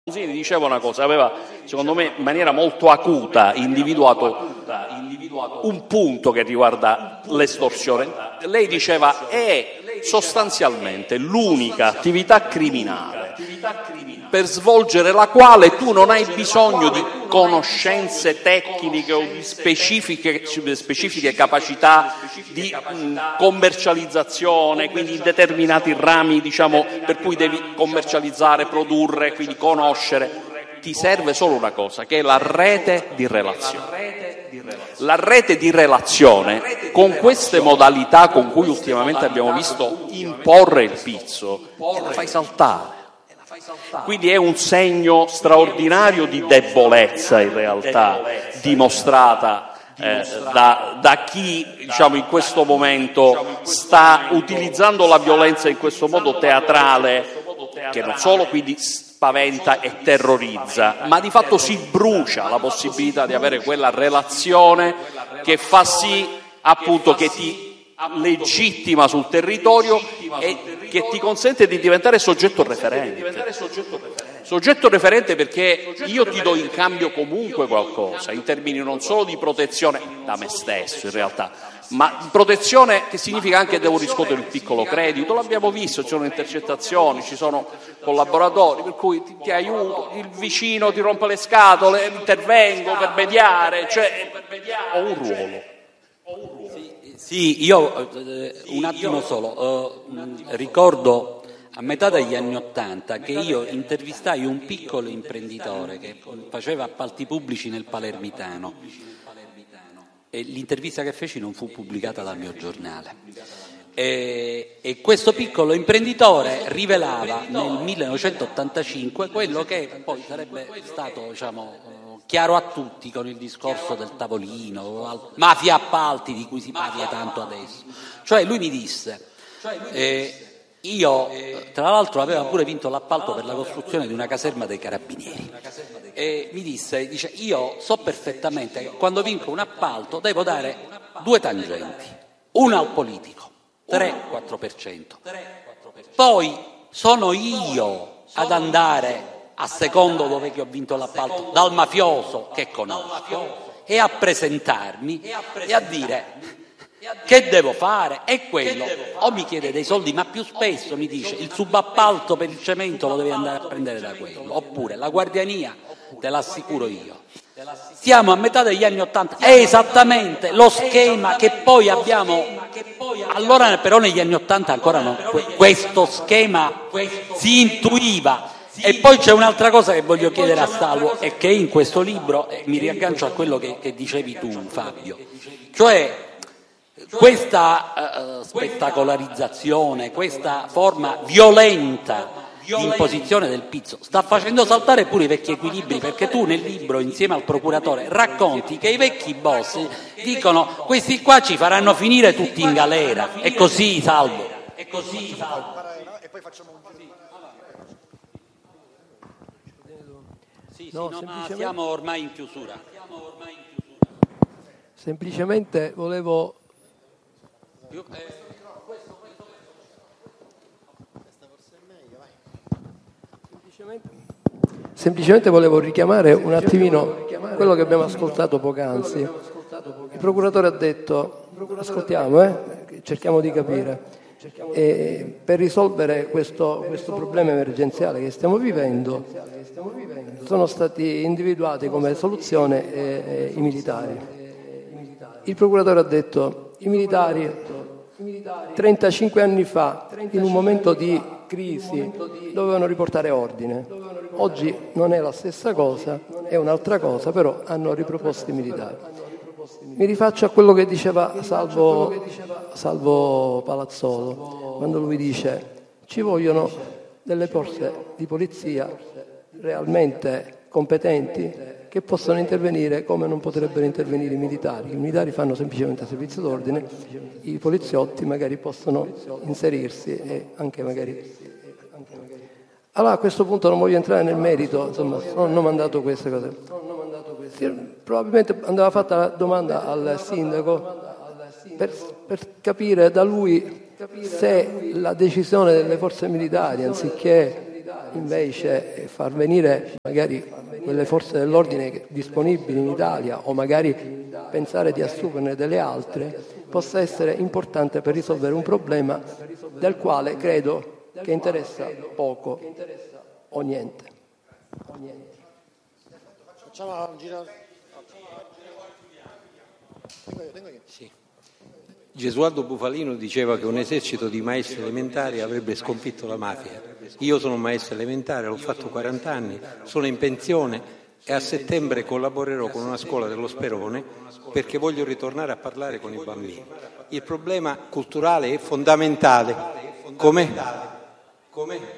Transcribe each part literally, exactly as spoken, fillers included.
Musini diceva una cosa, aveva secondo me in maniera molto acuta individuato un punto che riguarda l'estorsione. Lei diceva è sostanzialmente l'unica attività criminale per svolgere la quale tu non hai bisogno di conoscenze tecniche o di specifiche, specifiche capacità di mh, commercializzazione, quindi in determinati rami, diciamo, per cui devi commercializzare, produrre, quindi conoscere. Ti serve solo una cosa, che è la rete di relazione. La rete di relazione, con queste modalità con cui ultimamente abbiamo visto imporre il pizzo, la fai saltare. Quindi è un segno straordinario di debolezza in realtà dimostrata eh, da, da chi, diciamo, in questo momento sta utilizzando la violenza in questo modo teatrale, che non solo quindi spaventa e terrorizza, ma di fatto si brucia la possibilità di avere quella relazione che fa sì appunto che ti legittima sul territorio e che ti consente di diventare soggetto referente. Soggetto referente perché io ti do in cambio comunque qualcosa, in termini non solo di protezione da me stesso in realtà, ma protezione che significa anche che devo riscuotere il piccolo credito, l'abbiamo visto, ci sono intercettazioni, ci sono collaboratori, per cui ti, ti aiuto, il vicino ti rompe le scatole, intervengo per mediare, cioè ho un ruolo. Sì, io eh, un attimo solo, eh, ricordo a metà degli anni Ottanta che io intervistai un piccolo imprenditore che faceva appalti pubblici nel Palermitano e l'intervista che feci non fu pubblicata dal mio giornale. E, e questo piccolo imprenditore rivelava nel millenovecentottantacinque quello che poi sarebbe stato, diciamo, chiaro a tutti con il discorso del tavolino, mafia appalti di cui si parla tanto adesso. Cioè lui mi disse, eh, io tra l'altro aveva pure vinto l'appalto per la costruzione di una caserma dei carabinieri, e mi disse, dice, io so perfettamente che quando vinco un appalto devo dare due tangenti, una al politico, tre quattro per cento, poi sono io ad andare a secondo dove che ho vinto l'appalto, dal mafioso che conosco, e a presentarmi e a dire che devo fare, e quello o mi chiede dei soldi, ma più spesso mi dice il subappalto per il cemento lo devi andare a prendere da quello, oppure la guardiania te l'assicuro io. Siamo a metà degli anni Ottanta, è esattamente lo schema che poi abbiamo. Allora però negli anni Ottanta ancora non, questo schema si intuiva. E poi c'è un'altra cosa che voglio chiedere a Salvo, e che in questo libro, eh, mi riaggancio a quello che, che dicevi tu, Fabio, cioè questa uh, spettacolarizzazione, questa forma violenta di imposizione del pizzo sta facendo saltare pure i vecchi equilibri, perché tu nel libro, insieme al procuratore, racconti che i vecchi boss dicono questi qua ci faranno finire tutti in galera. È così, Salvo? È così, Salvo? E poi facciamo un Sì, sì, No, no, ma semplicemente... siamo ormai in chiusura. Semplicemente volevo... Semplicemente... Semplicemente volevo richiamare un attimino quello che abbiamo ascoltato poc'anzi. Il procuratore ha detto, ascoltiamo, eh, cerchiamo di capire. E per risolvere questo, questo problema emergenziale che stiamo vivendo sono stati individuati come soluzione eh, eh, i militari. Il procuratore ha detto i militari trentacinque anni fa, in un momento di crisi, dovevano riportare ordine. Oggi non è la stessa cosa, è un'altra cosa, però hanno riproposto i militari. Mi rifaccio a quello che diceva Salvo, Salvo Palazzolo, quando lui dice ci vogliono delle forze di polizia realmente competenti che possono intervenire come non potrebbero intervenire i militari. I militari fanno semplicemente servizio d'ordine, i poliziotti magari possono inserirsi e anche magari... Allora a questo punto non voglio entrare nel merito, insomma, non ho mandato queste cose. Probabilmente andava fatta la domanda al sindaco per, per capire da lui se la decisione delle forze militari, anziché invece far venire magari quelle forze dell'ordine disponibili in Italia o magari pensare di assumerne delle altre possa essere importante per risolvere un problema del quale credo che interessa poco o niente. Facciamo un giro. Sì. Gesualdo Bufalino diceva che un esercito di maestri elementari avrebbe sconfitto la mafia. Io sono un maestro elementare, l'ho fatto quaranta anni, sono in pensione e a settembre collaborerò con una scuola dello Sperone perché voglio ritornare a parlare con i bambini. Il problema culturale è fondamentale. Come? Come?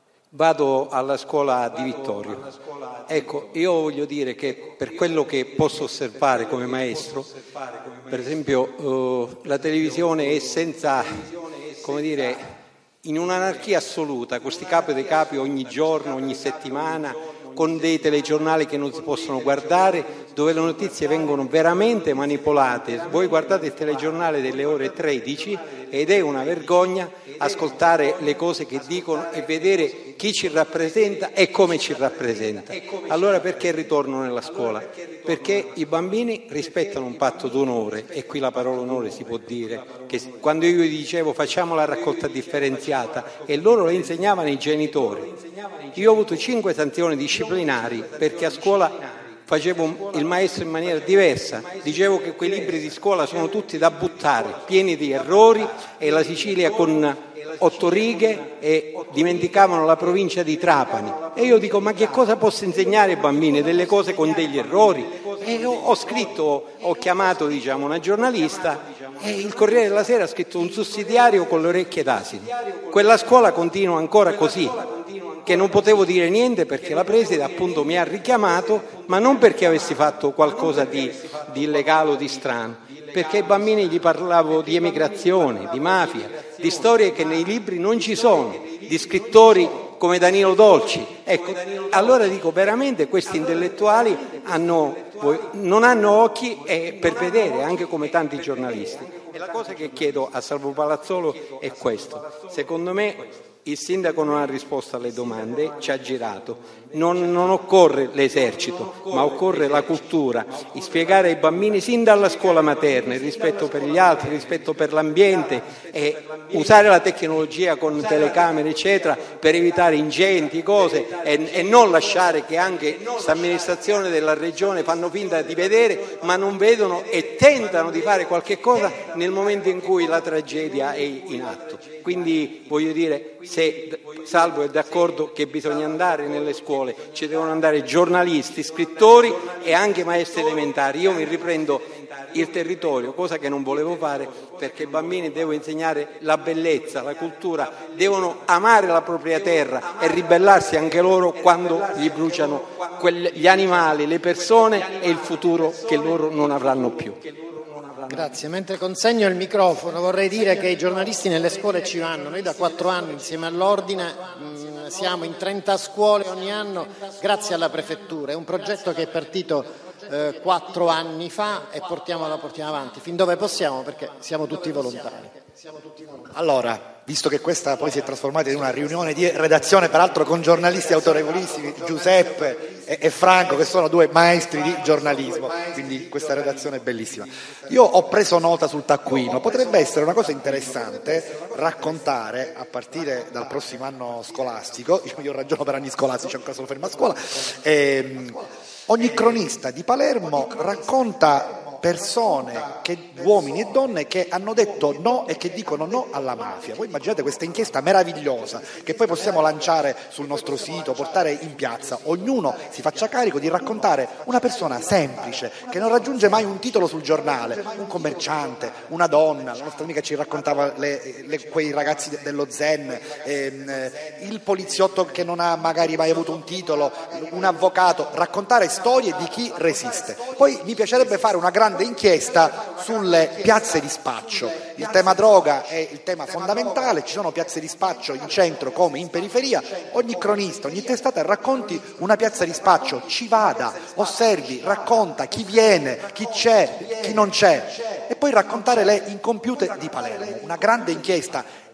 Vado alla scuola di Vittorio. Ecco, io voglio dire che per quello che posso osservare come maestro, per esempio eh, la televisione è senza, come dire, in un'anarchia assoluta, questi capi dei capi ogni giorno, ogni settimana, con dei telegiornali che non si possono guardare, dove le notizie vengono veramente manipolate. Voi guardate il telegiornale delle ore tredici ed è una vergogna ascoltare le cose che dicono e vedere chi ci rappresenta e come ci rappresenta. Allora perché ritorno nella scuola? Perché i bambini rispettano un patto d'onore, e qui la parola onore si può dire, che quando io gli dicevo facciamo la raccolta differenziata e loro lo insegnavano ai genitori. Io ho avuto cinque sanzioni disciplinari perché a scuola facevo il maestro in maniera diversa, dicevo che quei libri di scuola sono tutti da buttare, pieni di errori, e la Sicilia con otto righe, e dimenticavano la provincia di Trapani. E io dico, ma che cosa posso insegnare ai bambini? Delle cose con degli errori? E ho, ho scritto, ho chiamato diciamo una giornalista, e il Corriere della Sera ha scritto un sussidiario con le orecchie d'asino. Quella scuola continua ancora così, che non potevo dire niente perché la preside appunto mi ha richiamato, ma non perché avessi fatto qualcosa di, di illegale o di strano, perché ai bambini gli parlavo di emigrazione, di mafia, di storie che nei libri non ci sono, di scrittori come Danilo Dolci. Ecco, allora dico, veramente questi intellettuali hanno, non hanno occhi eh, per vedere, anche come tanti giornalisti. E la cosa che chiedo a Salvo Palazzolo è questo: secondo me il sindaco non ha risposto alle domande, ci ha girato. Non, non occorre l'esercito, ma occorre la cultura, di spiegare ai bambini sin dalla scuola materna il rispetto per gli altri, il rispetto per l'ambiente, e usare la tecnologia con telecamere eccetera per evitare incendi, cose, e, e non lasciare che anche questa amministrazione della regione fanno finta di vedere ma non vedono e tentano di fare qualche cosa nel momento in cui la tragedia è in atto. Quindi voglio dire, se Salvo è d'accordo che bisogna andare nelle scuole, ci devono andare giornalisti, scrittori e anche maestri elementari. Io mi riprendo il territorio, cosa che non volevo fare, perché ai bambini devo insegnare la bellezza, la cultura, devono amare la propria terra e ribellarsi anche loro quando gli bruciano gli animali, le persone e il futuro che loro non avranno più. Grazie. Mentre consegno il microfono vorrei dire che i giornalisti nelle scuole ci vanno. Noi da quattro anni insieme all'Ordine mh, siamo in trenta scuole ogni anno grazie alla prefettura. È un progetto che è partito eh, quattro anni fa e portiamo, la portiamo avanti fin dove possiamo, perché siamo tutti volontari. Allora, visto che questa poi si è trasformata in una riunione di redazione, peraltro con giornalisti autorevolissimi, Giuseppe e, e Franco, che sono due maestri di giornalismo, quindi questa redazione è bellissima. Io ho preso nota sul taccuino, potrebbe essere una cosa interessante raccontare a partire dal prossimo anno scolastico, io ragiono per anni scolastici, ancora sono fermo a scuola, ehm, ogni cronista di Palermo racconta persone, che, uomini e donne che hanno detto no e che dicono no alla mafia. Voi immaginate questa inchiesta meravigliosa che poi possiamo lanciare sul nostro sito, portare in piazza. Ognuno si faccia carico di raccontare una persona semplice che non raggiunge mai un titolo sul giornale, un commerciante, una donna, la nostra amica ci raccontava le, le, quei ragazzi dello Zen, ehm, il poliziotto che non ha magari mai avuto un titolo, un avvocato, raccontare storie di chi resiste. Poi mi piacerebbe fare una grande inchiesta sulle piazze di spaccio. Il tema droga è il tema fondamentale, ci sono piazze di spaccio in centro come in periferia. Ogni cronista, ogni testata racconti una piazza di spaccio, ci vada, osservi, racconta chi viene, chi c'è, chi non c'è, e poi raccontare le incompiute di Palermo. Una grande inchiesta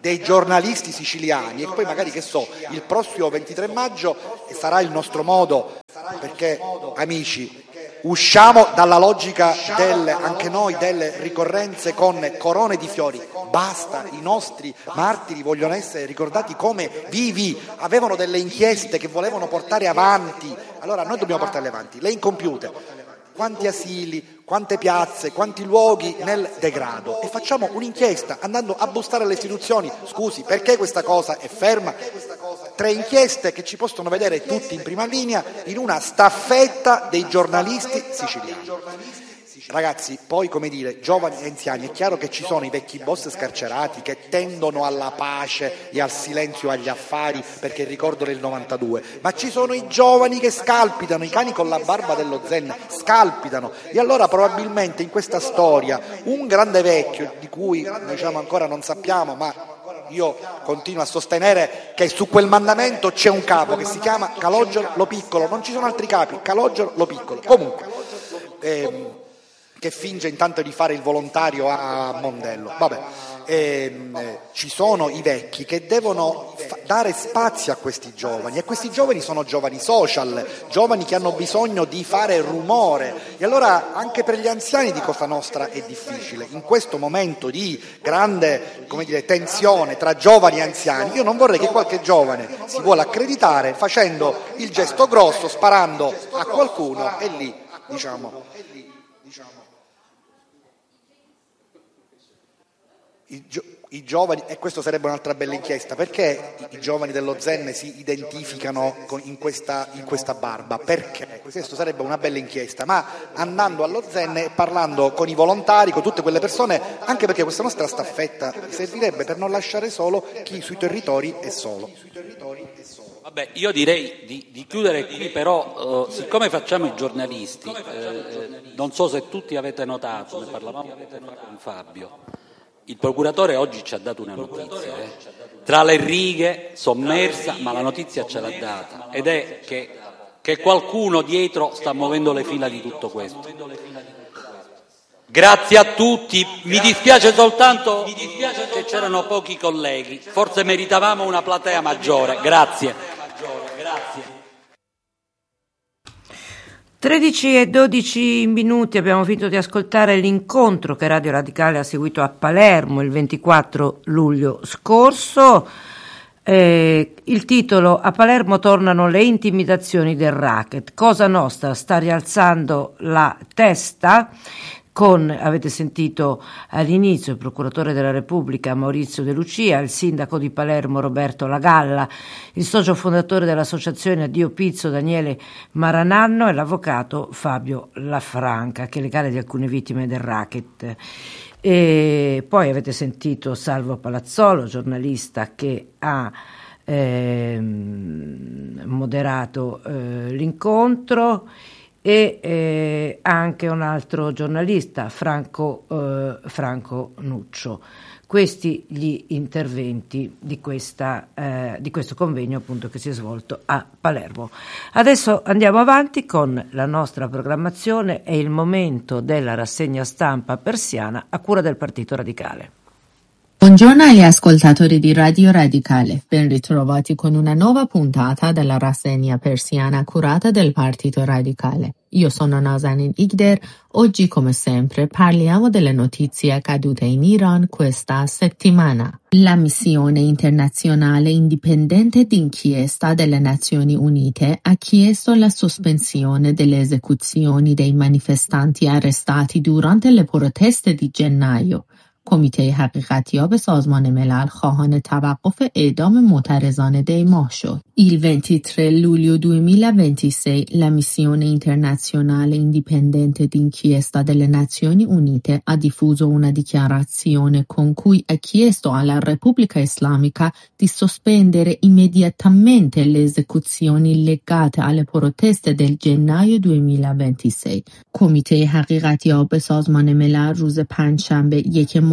dei giornalisti siciliani, e poi magari, che so, il prossimo ventitré maggio sarà il nostro modo, perché amici, usciamo dalla logica del, anche noi, delle ricorrenze con corone di fiori. Basta, i nostri martiri vogliono essere ricordati come vivi, avevano delle inchieste che volevano portare avanti, allora noi dobbiamo portarle avanti, le incompiute. Quanti asili, quante piazze, quanti luoghi nel degrado, e facciamo un'inchiesta andando a bussare alle istituzioni. Scusi, perché questa cosa è ferma? Tre inchieste che ci possono vedere tutti in prima linea in una staffetta dei giornalisti siciliani. Ragazzi, poi, come dire, giovani e anziani, è chiaro che ci sono i vecchi boss scarcerati che tendono alla pace e al silenzio agli affari perché il ricordo del novantadue, ma ci sono i giovani che scalpitano, i cani con la barba dello zen scalpitano, e allora probabilmente in questa storia un grande vecchio, di cui diciamo ancora non sappiamo, ma io continuo a sostenere che su quel mandamento c'è un capo che si chiama Calogero Lo Piccolo, non ci sono altri capi, Calogero Lo Piccolo, comunque ehm, che finge intanto di fare il volontario a Mondello. Vabbè, ehm, eh, ci sono i vecchi che devono fa- dare spazio a questi giovani, e questi giovani sono giovani social, giovani che hanno bisogno di fare rumore, e allora anche per gli anziani di Cosa Nostra è difficile. In questo momento di grande, come dire, tensione tra giovani e anziani, io non vorrei che qualche giovane si vuole accreditare facendo il gesto grosso, sparando a qualcuno, e lì, diciamo... I, gio- i giovani, e questo sarebbe un'altra bella inchiesta, perché i, i giovani dello Zen si identificano con, in, questa, in questa barba, perché? Questo sarebbe una bella inchiesta, ma andando allo Zen e parlando con i volontari, con tutte quelle persone, anche perché questa nostra staffetta servirebbe per non lasciare solo chi sui territori è solo. Vabbè, io direi di, di chiudere qui, però eh, siccome facciamo i giornalisti, eh, non so se tutti avete notato, ne parlavamo con Fabio, il procuratore oggi ci ha dato una notizia, eh. Tra le righe, sommersa, ma la notizia ce l'ha data, ed è che, che qualcuno dietro sta muovendo le fila di tutto questo. Grazie a tutti, mi dispiace soltanto che c'erano pochi colleghi, forse meritavamo una platea maggiore, grazie. Grazie. tredici e dodici minuti, abbiamo finito di ascoltare l'incontro che Radio Radicale ha seguito a Palermo il ventiquattro luglio scorso. Eh, il titolo: a Palermo tornano le intimidazioni del racket. Cosa Nostra sta rialzando la testa, con, avete sentito all'inizio, il procuratore della Repubblica Maurizio De Lucia, il sindaco di Palermo Roberto Lagalla, il socio fondatore dell'associazione Addio Pizzo Daniele Marananno e l'avvocato Fabio Lafranca, che è legale di alcune vittime del racket. E poi avete sentito Salvo Palazzolo, giornalista che ha ehm, moderato eh, l'incontro, e eh, anche un altro giornalista, Franco, eh, Franco Nuccio. Questi gli interventi di, questa, eh, di questo convegno, appunto, che si è svolto a Palermo. Adesso andiamo avanti con la nostra programmazione. È il momento della rassegna stampa persiana a cura del Partito Radicale. Buongiorno agli ascoltatori di Radio Radicale, ben ritrovati con una nuova puntata della rassegna persiana curata del Partito Radicale. Io sono Nazanin Igder. Oggi, come sempre, parliamo delle notizie accadute in Iran questa settimana. La missione internazionale indipendente d'inchiesta delle Nazioni Unite ha chiesto la sospensione delle esecuzioni dei manifestanti arrestati durante le proteste di gennaio. کمیته حقیقتیاب سازمان ملل خواهان توقف اعدام معترضان دیماه شد. Il ventitré luglio duemilaventisei la missione internazionale indipendente d'inchiesta delle Nazioni Unite ha diffuso una dichiarazione con cui ha chiesto alla Repubblica Islamica di sospendere immediatamente le esecuzioni legate alle proteste del gennaio duemilaventisei. کمیته حقیقتیاب سازمان ملل روز پنجشنبه یک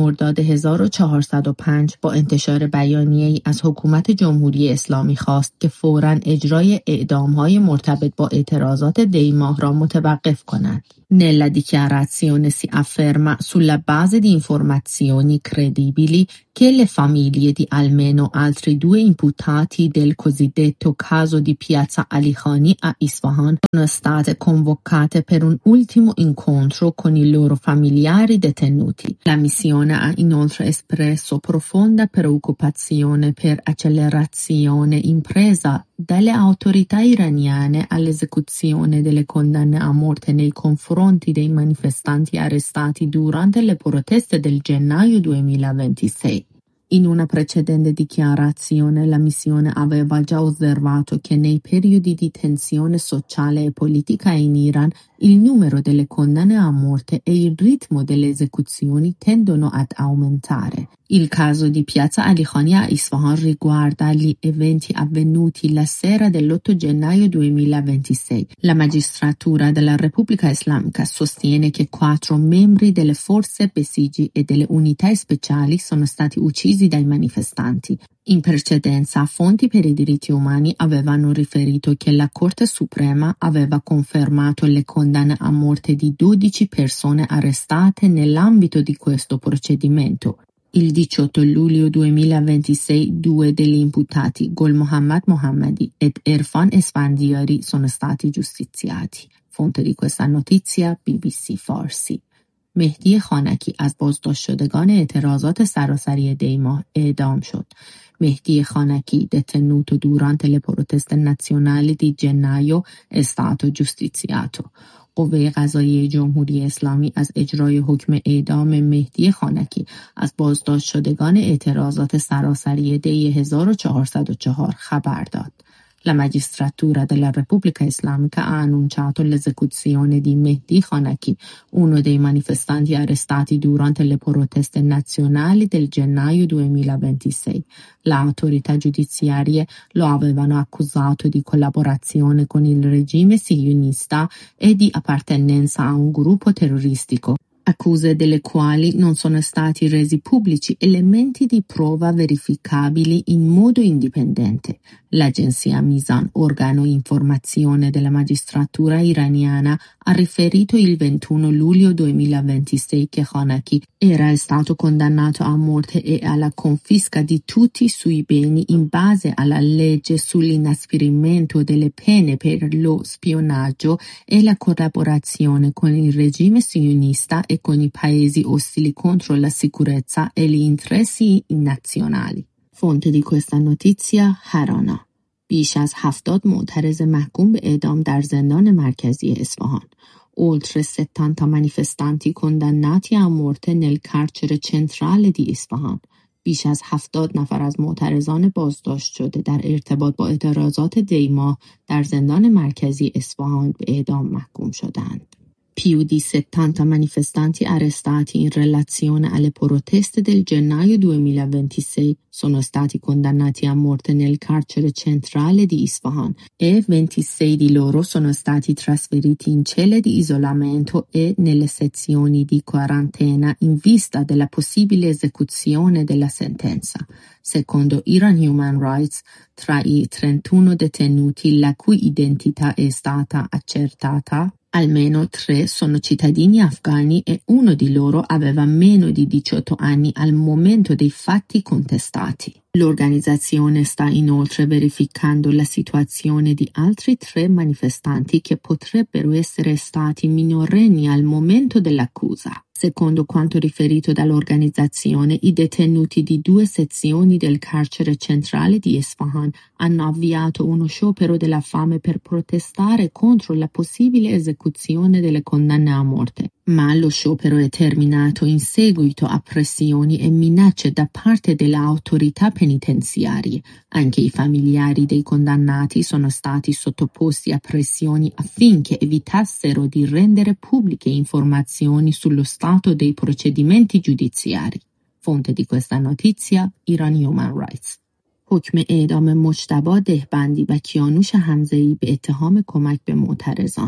مرداد هزار و چهارصد و پنج با انتشار بیانیه‌ای از حکومت جمهوری اسلامی خواست که فوراً اجرای اعدام‌های مرتبط با اعتراضات دی ماه را متوقف کند. Nella dichiarazione si afferma sulla base di informazioni credibili che le famiglie di almeno altri due imputati del cosiddetto caso di Piazza Ali Khani a Isfahan sono state convocate per un ultimo incontro con i loro familiari detenuti. La missione ha inoltre espresso profonda preoccupazione per accelerazione impresa dalle autorità iraniane all'esecuzione delle condanne a morte nei confronti dei manifestanti arrestati durante le proteste del gennaio duemilaventisei. In una precedente dichiarazione la missione aveva già osservato che nei periodi di tensione sociale e politica in Iran il numero delle condanne a morte e il ritmo delle esecuzioni tendono ad aumentare. Il caso di Piazza Ali Khani a Isfahan riguarda gli eventi avvenuti la sera dell'otto gennaio duemilaventisei. La magistratura della Repubblica Islamica sostiene che quattro membri delle forze Besigi e delle unità speciali sono stati uccisi dai manifestanti. In precedenza, fonti per i diritti umani avevano riferito che la Corte Suprema aveva confermato le condanne a morte di dodici persone arrestate nell'ambito di questo procedimento. Il diciotto luglio duemilaventisei due degli imputati, Gol Mohammad Mohammadi ed Erfan Esfandiari, sono stati giustiziati. Fonte di questa notizia بی بی سی فارسی. مهدی خانکی از بازداشت شدگان اعتراضات سراسری دی ماه اعدام شد. Mehdi Khanaki, detenuto durante le proteste nazionali di gennaio, è stato giustiziato. قوه قضاییه جمهوری اسلامی از اجرای حکم اعدام مهدی خانکی از بازداشت شدگان اعتراضات سراسری دی هزار و چهارصد و چهار خبر داد. La magistratura della Repubblica Islamica ha annunciato l'esecuzione di Mehdi Khanaki, uno dei manifestanti arrestati durante le proteste nazionali del gennaio duemilaventisei. Le autorità giudiziarie lo avevano accusato di collaborazione con il regime sionista e di appartenenza a un gruppo terroristico, accuse delle quali non sono stati resi pubblici elementi di prova verificabili in modo indipendente. L'agenzia Mizan, organo informazione della magistratura iraniana, ha riferito il ventuno luglio duemilaventisei che Khanaki era stato condannato a morte e alla confisca di tutti i suoi beni in base alla legge sull'inasprimento delle pene per lo spionaggio e la collaborazione con il regime sionista e con i paesi ostili contro la sicurezza e gli interessi nazionali. Fonte di questa notizia هرانا. بیش از هفتاد معترض محکوم به اعدام در زندان مرکزی اصفهان. Oltre settanta manifestanti condannati a morte nel carcere centrale di Isfahan. بیش از هفتاد نفر از معترضان بازداشت شده در ارتباط با اعتراضات دی ماه در زندان مرکزی اصفهان به اعدام محکوم شدند. Più di settanta manifestanti arrestati in relazione alle proteste del gennaio duemilaventisei sono stati condannati a morte nel carcere centrale di Isfahan e ventisei di loro sono stati trasferiti in celle di isolamento e nelle sezioni di quarantena in vista della possibile esecuzione della sentenza. Secondo Iran Human Rights, tra i trentuno detenuti la cui identità è stata accertata, almeno tre sono cittadini afghani e uno di loro aveva meno di diciotto anni al momento dei fatti contestati. L'organizzazione sta inoltre verificando la situazione di altri tre manifestanti che potrebbero essere stati minorenni al momento dell'accusa. Secondo quanto riferito dall'organizzazione, i detenuti di due sezioni del carcere centrale di Isfahan hanno avviato uno sciopero della fame per protestare contro la possibile esecuzione delle condanne a morte. Ma lo sciopero è terminato in seguito a pressioni e minacce da parte delle autorità penitenziarie. Anche i familiari dei condannati sono stati sottoposti a pressioni affinché evitassero di rendere pubbliche informazioni sullo stato dei procedimenti giudiziari. Fonte di questa notizia, Iran Human Rights. حکم اعدام مجتبی دهبندی و کیانوش حمزه‌ای به اتهام کمک به معترضان.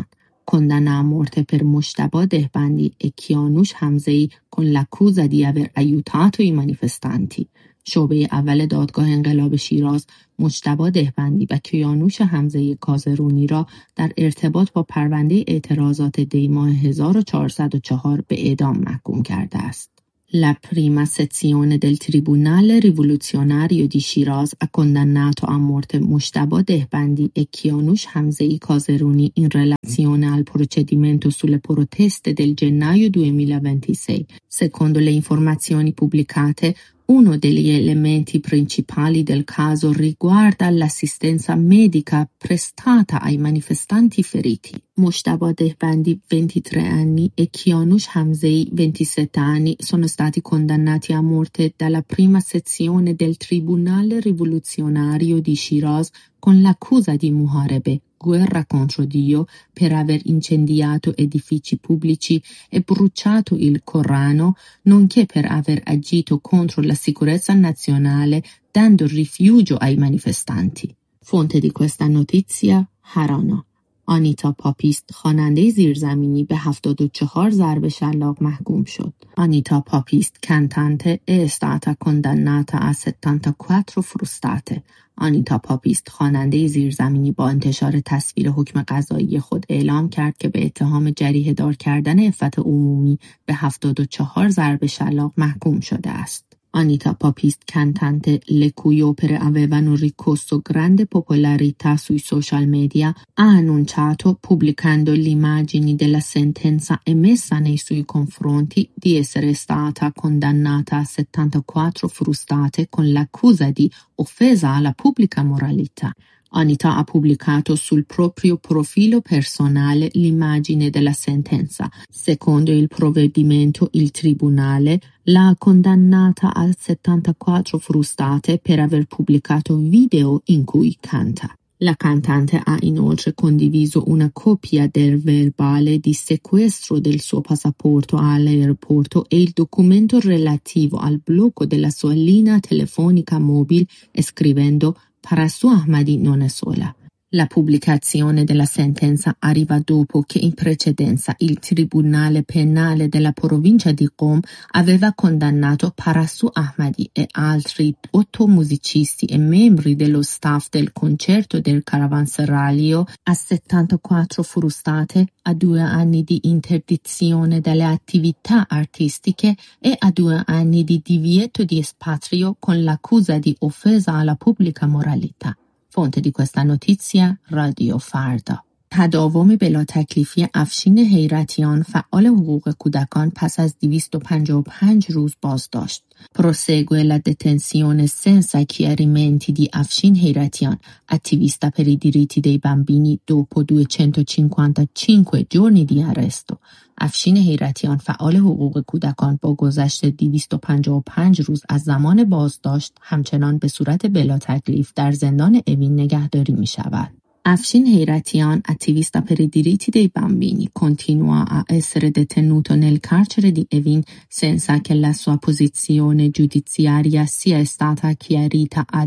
Condanna a morte per Mojtaba Dehbandi e Kianush Hamzei con l'accusa di aver aiutato i manifestanti. شعبه اول دادگاه انقلاب شیراز مجتبی دهبندی و کیانوش حمزه کازرونی را در ارتباط با پرونده اعتراضات دی ماه هزار و چهارصد و چهار به اعدام محکوم کرده است. La prima sezione del Tribunale Rivoluzionario di Shiraz ha condannato a morte Mojtaba Dehbandi e Kianush Hamzei Kazeruni in relazione al procedimento sulle proteste del gennaio duemilaventisei. Secondo le informazioni pubblicate, uno degli elementi principali del caso riguarda l'assistenza medica prestata ai manifestanti feriti. Mojtaba Dehbandi, ventitré anni, e Kianush Hamzei, ventisette anni, sono stati condannati a morte dalla prima sezione del Tribunale Rivoluzionario di Shiraz con l'accusa di muharebe, guerra contro Dio, per aver incendiato edifici pubblici e bruciato il Corano, nonché per aver agito contro la sicurezza nazionale dando rifugio ai manifestanti. Fonte di questa notizia, Harana. آنیتا پاپیست خواننده زیرزمینی به هفتاد و چهار ضرب شلاق محکوم شد. آنیتا پاپیست cantante è stata condannata a settantaquattro frustate. آنیتا پاپیست خواننده زیرزمینی با انتشار تصویر حکم قضایی خود اعلام کرد که به اتهام جریحه دار کردن عفت عمومی به هفتاد و چهار ضرب شلاق محکوم شده است. Anita Papist, cantante le cui opere avevano riscosso grande popolarità sui social media, ha annunciato, pubblicando le immagini della sentenza emessa nei suoi confronti, di essere stata condannata a settantaquattro frustate con l'accusa di offesa alla pubblica moralità. Anita ha pubblicato sul proprio profilo personale l'immagine della sentenza. Secondo il provvedimento, il tribunale l'ha condannata a settantaquattro frustate per aver pubblicato video in cui canta. La cantante ha inoltre condiviso una copia del verbale di sequestro del suo passaporto all'aeroporto e il documento relativo al blocco della sua linea telefonica mobile, scrivendo Parasu Ahmadi non è sola. La pubblicazione della sentenza arriva dopo che in precedenza il Tribunale Penale della provincia di Qom aveva condannato Parasu Ahmadi e altri otto musicisti e membri dello staff del concerto del Caravanserraglio a settantaquattro frustate, a due anni di interdizione dalle attività artistiche e a due anni di divieto di espatrio con l'accusa di offesa alla pubblica moralità. fonte di questa notizia رادیو فردا. تداوم بلا تکلیفی افشین حیرتیان فعال حقوق کودکان پس از دویست و پنجاه و پنج روز بازداشت. Prosegue la detenzione senza chiarimenti di Afshin Heiratian, attivista per i diritti dei bambini, dopo duecentocinquantacinque giorni di arresto. افشین حیرتیان فعال حقوق کودکان با گذشت دویست و پنجاه و پنج روز از زمان بازداشت همچنان به صورت بلا تکلیف در زندان اوین نگهداری می شود. Afshin Heiratian, attivista per i diritti dei bambini, continua a essere detenuto nel carcere di Evin senza che la sua posizione giudiziaria sia stata chiarita a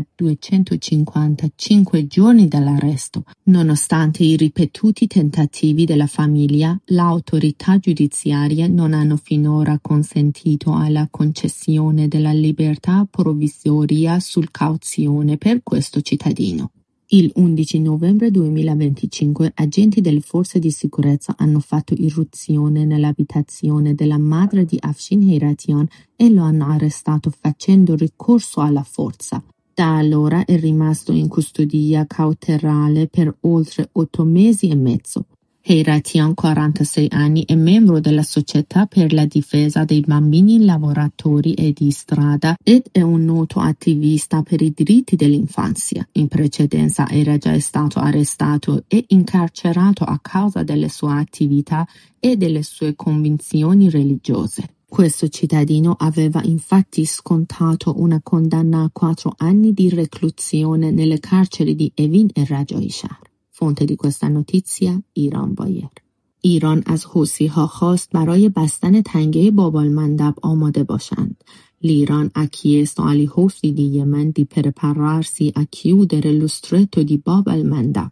duecentocinquantacinque giorni dall'arresto. Nonostante i ripetuti tentativi della famiglia, l'autorità giudiziaria non hanno finora consentito alla concessione della libertà provvisoria sul cauzione per questo cittadino. Il undici novembre duemilaventicinque agenti delle forze di sicurezza hanno fatto irruzione nell'abitazione della madre di Afshin Heiratian e lo hanno arrestato facendo ricorso alla forza. Da allora è rimasto in custodia cautelare per oltre otto mesi e mezzo. Heiratian, quarantasei anni, è membro della Società per la difesa dei bambini lavoratori e di strada ed è un noto attivista per i diritti dell'infanzia. In precedenza era già stato arrestato e incarcerato a causa delle sue attività e delle sue convinzioni religiose. Questo cittadino aveva infatti scontato una condanna a quattro anni di reclusione nelle carceri di Evin e Rajai Shahr. fonte di questa notizia ایران بایر. ایران از حوثی‌ها خواست برای بستن تنگه باب-el-mandab آماده باشند. L'Iran ha chiesto agli Houthi di Yemen di prepararsi a chiudere lo stretto di Bab el-Mandab.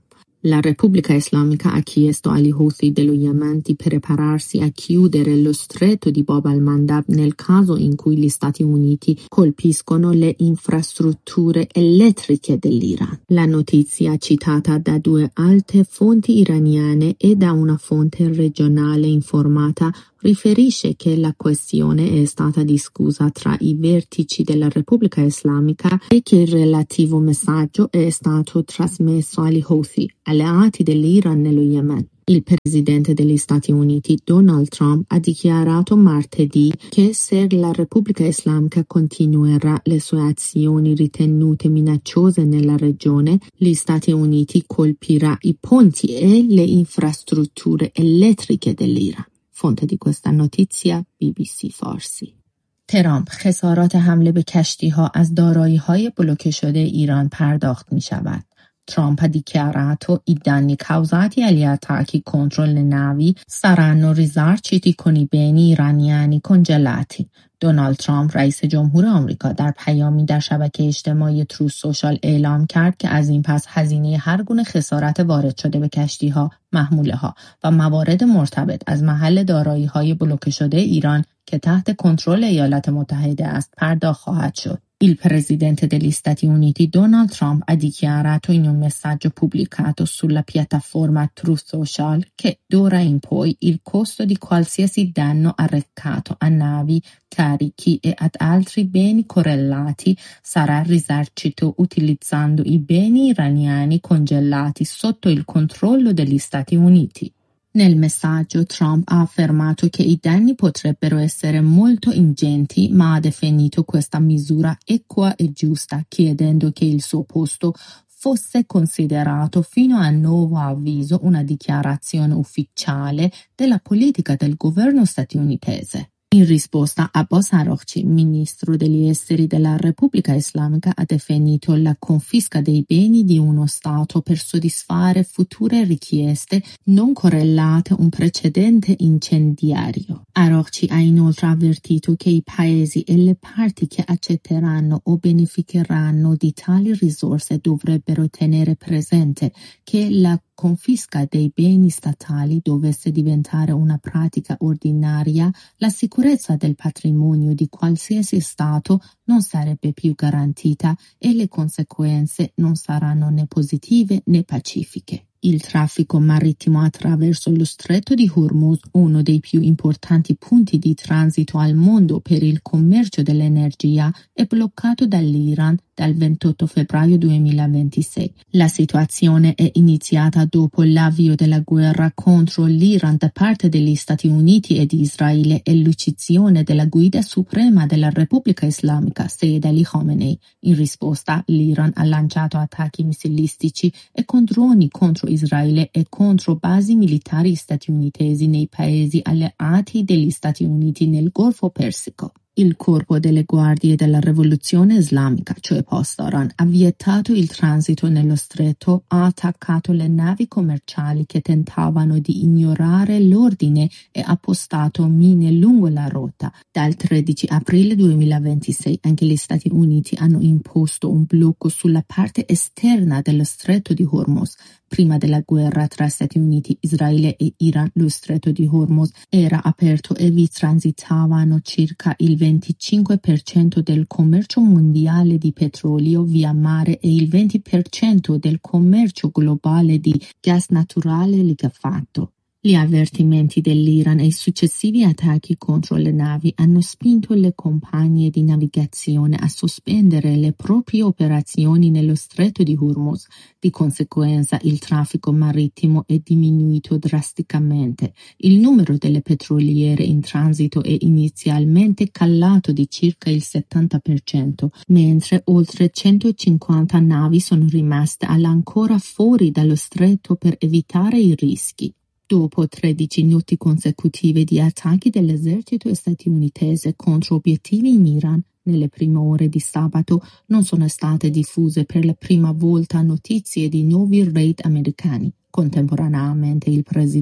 La Repubblica Islamica ha chiesto agli Houthi dello Yemen di prepararsi a chiudere lo stretto di Bab al-Mandab nel caso in cui gli Stati Uniti colpiscono le infrastrutture elettriche dell'Iran. La notizia, citata da due alte fonti iraniane e da una fonte regionale informata, riferisce che la questione è stata discussa tra i vertici della Repubblica Islamica e che il relativo messaggio è stato trasmesso agli Houthi, alleati dell'Iran nello Yemen. Il presidente degli Stati Uniti, Donald Trump, ha dichiarato martedì che se la Repubblica Islamica continuerà le sue azioni ritenute minacciose nella regione, gli Stati Uniti colpirà i ponti e le infrastrutture elettriche dell'Iran. fonte di questa notizia بی بی سی فارسی. ترامپ خسارات حمله به کشتی‌ها از دارایی‌های بلوکه شده ایران پرداخت می‌شود. Trump ha dichiarato i danni causati agli attacchi contro le navi saranno risarciti con i beni iraniani congelati. دونالد ترامپ رئیس جمهور آمریکا در پیامی در شبکه اجتماعی ترو سوشال اعلام کرد که از این پس هزینه هر گونه خسارت وارد شده به کشتی‌ها، محموله‌ها و موارد مرتبط از محل دارایی‌های بلوکه شده ایران که تحت کنترل ایالات متحده است پرداخت خواهد شد. Il presidente degli Stati Uniti Donald Trump ha dichiarato in un messaggio pubblicato sulla piattaforma Truth Social che d'ora in poi il costo di qualsiasi danno arrecato a navi, carichi e ad altri beni correlati sarà risarcito utilizzando i beni iraniani congelati sotto il controllo degli Stati Uniti. Nel messaggio Trump ha affermato che i danni potrebbero essere molto ingenti, ma ha definito questa misura equa e giusta, chiedendo che il suo posto fosse considerato fino a nuovo avviso una dichiarazione ufficiale della politica del governo statunitense. In risposta, Abbas Araghchi, ministro degli esteri della Repubblica Islamica, ha definito la confisca dei beni di uno Stato per soddisfare future richieste non correlate a un precedente incendiario. Araghchi ha inoltre avvertito che i paesi e le parti che accetteranno o beneficeranno di tali risorse dovrebbero tenere presente che la confisca dei beni statali dovesse diventare una pratica ordinaria, la sicurezza del patrimonio di qualsiasi Stato non sarebbe più garantita e le conseguenze non saranno né positive né pacifiche. Il traffico marittimo attraverso lo stretto di Hormuz, uno dei più importanti punti di transito al mondo per il commercio dell'energia, è bloccato dall'Iran dal ventotto febbraio duemilaventisei. La situazione è iniziata dopo l'avvio della guerra contro l'Iran da parte degli Stati Uniti e di Israele e l'uccisione della guida suprema della Repubblica Islamica, Sayyid Ali Khamenei. In risposta, l'Iran ha lanciato attacchi missilistici e con droni contro Israele e contro basi militari statunitensi nei paesi alleati degli Stati Uniti nel Golfo Persico. Il corpo delle guardie della rivoluzione islamica, cioè Pasdaran, ha vietato il transito nello stretto, ha attaccato le navi commerciali che tentavano di ignorare l'ordine e ha postato mine lungo la rotta. Dal tredici aprile duemilaventisei anche gli Stati Uniti hanno imposto un blocco sulla parte esterna dello stretto di Hormuz. Prima della guerra tra Stati Uniti, Israele e Iran, lo stretto di Hormuz era aperto e vi transitavano circa il venticinque per cento del commercio mondiale di petrolio via mare e il venti per cento del commercio globale di gas naturale liquefatto. Gli avvertimenti dell'Iran e i successivi attacchi contro le navi hanno spinto le compagnie di navigazione a sospendere le proprie operazioni nello stretto di Hormuz. Di conseguenza, il traffico marittimo è diminuito drasticamente. Il numero delle petroliere in transito è inizialmente calato di circa il settanta per cento, mentre oltre centocinquanta navi sono rimaste all'ancora fuori dallo stretto per evitare i rischi. Dopo tredici notti consecutive di attacchi dell'esercito statunitense contro obiettivi in Iran, nelle prime ore di sabato non sono state diffuse per la prima volta notizie di nuovi raid americani. Contemporaneamente il presidente degli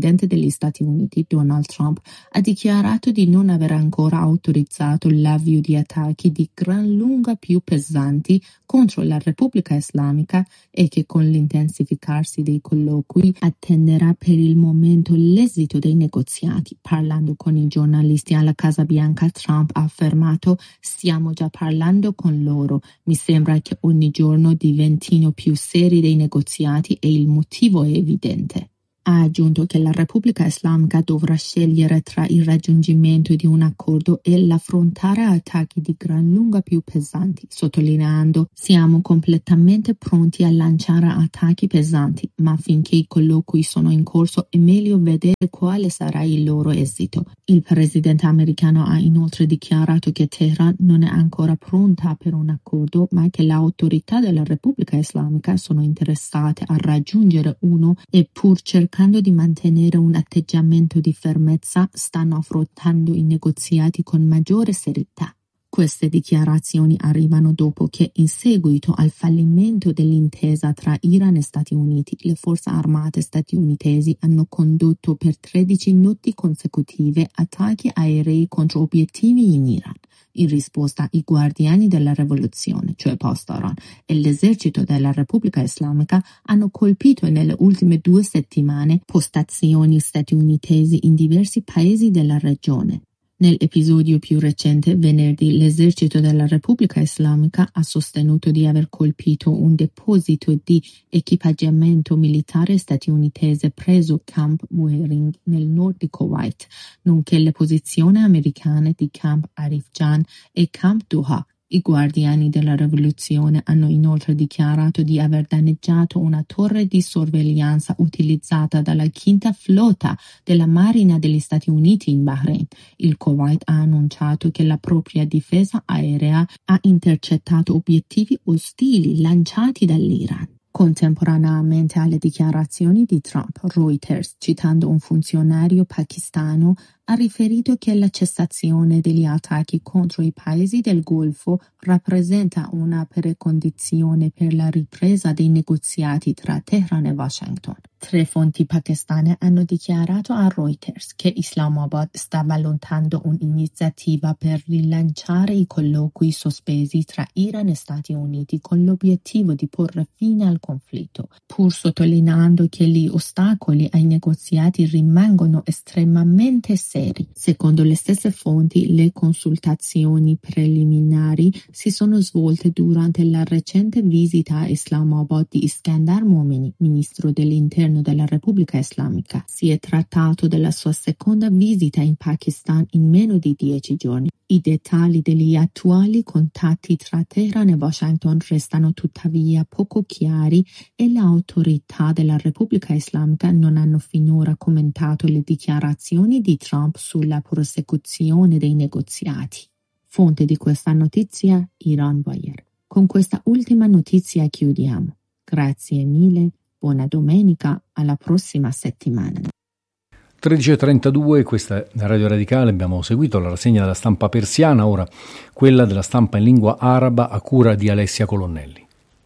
degli Stati Uniti, Donald Trump, ha dichiarato di non aver ancora autorizzato l'avvio di attacchi di gran lunga più pesanti contro la Repubblica Islamica e che con l'intensificarsi dei colloqui attenderà per il momento l'esito dei negoziati. Parlando con i giornalisti alla Casa Bianca, Trump ha affermato: stiamo già parlando con loro, mi sembra che ogni giorno diventino più seri dei negoziati e il motivo è evidente. Ha aggiunto che la Repubblica Islamica dovrà scegliere tra il raggiungimento di un accordo e l'affrontare attacchi di gran lunga più pesanti, sottolineando: siamo completamente pronti a lanciare attacchi pesanti, ma finché i colloqui sono in corso è meglio vedere quale sarà il loro esito. Il presidente americano ha inoltre dichiarato che Teheran non è ancora pronta per un accordo, ma che le autorità della Repubblica Islamica sono interessate a raggiungere uno e pur cercando Cercando di mantenere un atteggiamento di fermezza, stanno affrontando i negoziati con maggiore serietà. Queste dichiarazioni arrivano dopo che, in seguito al fallimento dell'intesa tra Iran e Stati Uniti, le forze armate statunitensi hanno condotto per tredici notti consecutive attacchi aerei contro obiettivi in Iran. In risposta, i guardiani della rivoluzione, cioè Pasdaran, e l'esercito della Repubblica Islamica hanno colpito nelle ultime due settimane postazioni statunitensi in diversi paesi della regione. Nell'episodio più recente, venerdì, l'esercito della Repubblica Islamica ha sostenuto di aver colpito un deposito di equipaggiamento militare statunitense preso Camp Waring nel nord di Kuwait, nonché le posizioni americane di Camp Arif Jan e Camp Doha. I guardiani della rivoluzione hanno inoltre dichiarato di aver danneggiato una torre di sorveglianza utilizzata dalla quinta flotta della Marina degli Stati Uniti in Bahrain. Il Kuwait ha annunciato che la propria difesa aerea ha intercettato obiettivi ostili lanciati dall'Iran. Contemporaneamente alle dichiarazioni di Trump, Reuters, citando un funzionario pakistano, ha riferito che la cessazione degli attacchi contro i paesi del Golfo rappresenta una precondizione per la ripresa dei negoziati tra Teheran e Washington. Tre fonti pakistane hanno dichiarato a Reuters che Islamabad sta valutando un'iniziativa per rilanciare i colloqui sospesi tra Iran e Stati Uniti con l'obiettivo di porre fine al conflitto, pur sottolineando che gli ostacoli ai negoziati rimangono estremamente seri. Secondo le stesse fonti, le consultazioni preliminari si sono svolte durante la recente visita a Islamabad di Iskandar Momeni, ministro dell'interno della Repubblica Islamica. Si è trattato della sua seconda visita in Pakistan in meno di dieci giorni. I dettagli degli attuali contatti tra Teheran e Washington restano tuttavia poco chiari e le autorità della Repubblica Islamica non hanno finora commentato le dichiarazioni di Trump sulla prosecuzione dei negoziati. Fonte di questa notizia, Iran Wire. Con questa ultima notizia chiudiamo. Grazie mille, buona domenica, alla prossima settimana. tredici e trentadue, questa è Radio Radicale, abbiamo seguito la rassegna della stampa persiana, ora quella della stampa in lingua araba a cura di Alessia Colonnelli.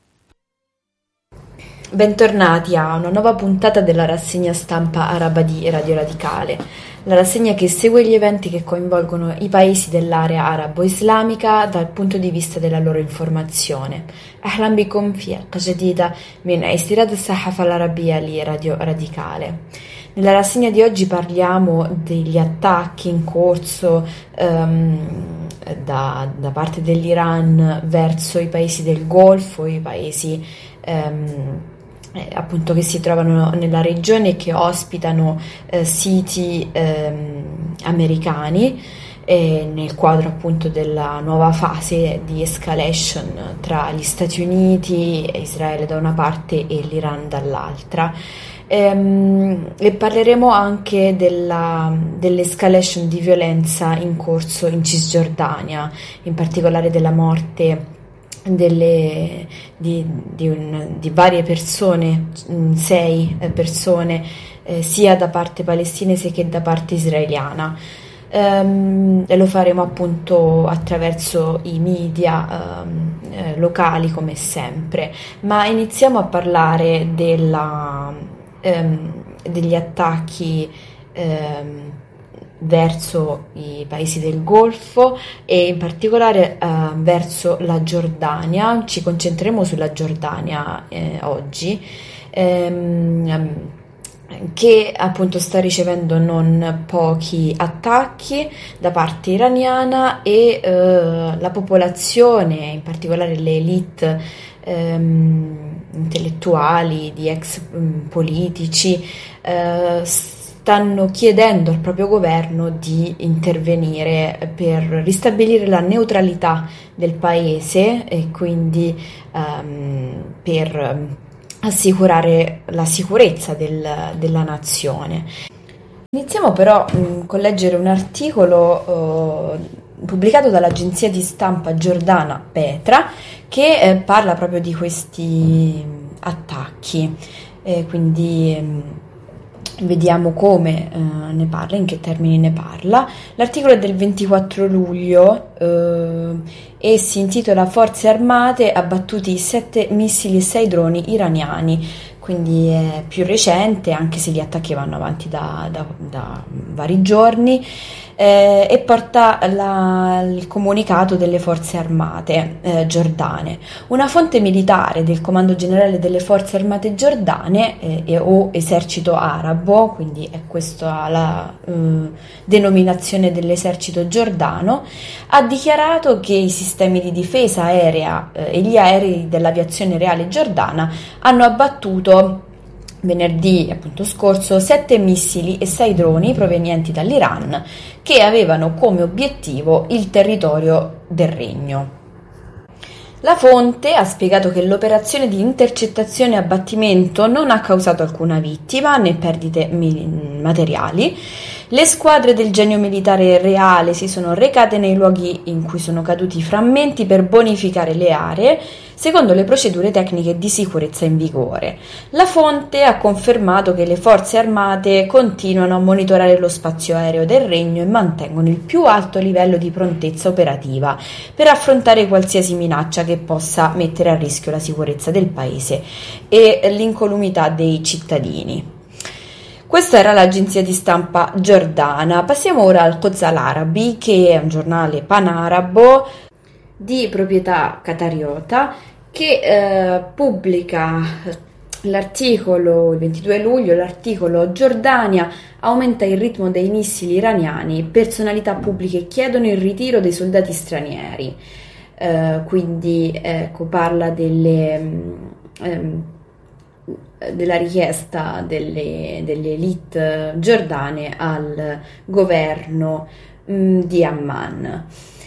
Bentornati a una nuova puntata della rassegna stampa araba di Radio Radicale, la rassegna che segue gli eventi che coinvolgono i paesi dell'area arabo-islamica dal punto di vista della loro informazione. أهلا بكم في حلقة جديدة من استيراد الصحافة العربية لراديو Radicale. Nella rassegna di oggi parliamo degli attacchi in corso um, da, da parte dell'Iran verso i paesi del Golfo, i paesi um, eh, appunto che si trovano nella regione e che ospitano eh, siti um, americani, e nel quadro appunto della nuova fase di escalation tra gli Stati Uniti e Israele da una parte e l'Iran dall'altra. Ehm, e parleremo anche della, dell'escalation di violenza in corso in Cisgiordania, in particolare della morte delle, di, di, un, di varie persone, sei persone, eh, sia da parte palestinese che da parte israeliana. Um, e lo faremo appunto attraverso i media um, eh, locali come sempre, ma iniziamo a parlare della, um, degli attacchi ehm, verso i paesi del Golfo e in particolare eh, verso la Giordania. Ci concentreremo sulla Giordania eh, oggi, ehm, che appunto sta ricevendo non pochi attacchi da parte iraniana e eh, la popolazione, in particolare le elite ehm, intellettuali, di ex um, politici, eh, stanno chiedendo al proprio governo di intervenire per ristabilire la neutralità del paese e quindi um, per assicurare la sicurezza del, della nazione. Iniziamo però mh, con leggere un articolo uh, pubblicato dall'agenzia di stampa giordana Petra che eh, parla proprio di questi attacchi, eh, quindi mh, vediamo come eh, ne parla, in che termini ne parla. L'articolo è del ventiquattro luglio eh, e si intitola Forze armate abbattuti sette missili e sei droni iraniani, quindi è più recente, anche se gli attacchi vanno avanti da, da, da vari giorni, eh, e porta la, il comunicato delle forze armate eh, giordane. Una fonte militare del Comando Generale delle Forze Armate Giordane eh, e, o Esercito Arabo, quindi è questa la eh, denominazione dell'esercito giordano, ha dichiarato che i sistemi di difesa aerea eh, e gli aerei dell'aviazione reale giordana hanno abbattuto venerdì appunto scorso sette missili e sei droni provenienti dall'Iran che avevano come obiettivo il territorio del regno. La fonte ha spiegato che l'operazione di intercettazione e abbattimento non ha causato alcuna vittima né perdite materiali. Le squadre del genio militare reale si sono recate nei luoghi in cui sono caduti i frammenti per bonificare le aree secondo le procedure tecniche di sicurezza in vigore. La fonte ha confermato che le forze armate continuano a monitorare lo spazio aereo del regno e mantengono il più alto livello di prontezza operativa per affrontare qualsiasi minaccia che possa mettere a rischio la sicurezza del paese e l'incolumità dei cittadini. Questa era l'agenzia di stampa giordana. Passiamo ora al Quds Al-Arabi, che è un giornale panarabo di proprietà qatariota che eh, pubblica l'articolo il ventidue luglio, l'articolo Giordania aumenta il ritmo dei missili iraniani, personalità pubbliche chiedono il ritiro dei soldati stranieri. Eh, quindi ecco, parla delle ehm, della richiesta delle, delle elite giordane al governo mh, di Amman.